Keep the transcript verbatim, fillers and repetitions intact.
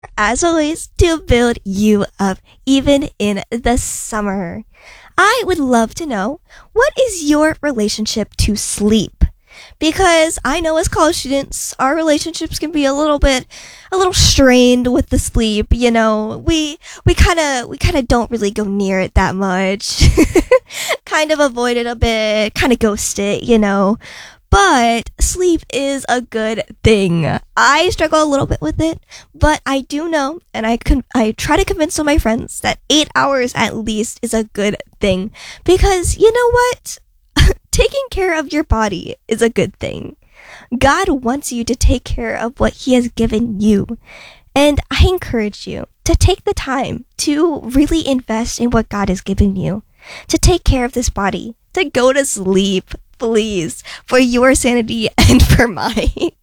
as always, to build you up even in the summer. I would love to know, what is your relationship to sleep? Because I know as college students, our relationships can be a little bit, a little strained with the sleep. You know, we we kind of we kind of don't really go near it that much. Kind of avoid it a bit, kind of ghost it. You know, but sleep is a good thing. I struggle a little bit with it, but I do know, and I con- I try to convince some of my friends that eight hours at least is a good thing. Because you know what? Taking care of your body is a good thing. God wants you to take care of what He has given you. And I encourage you to take the time to really invest in what God has given you. To take care of this body. To go to sleep, please, for your sanity and for mine.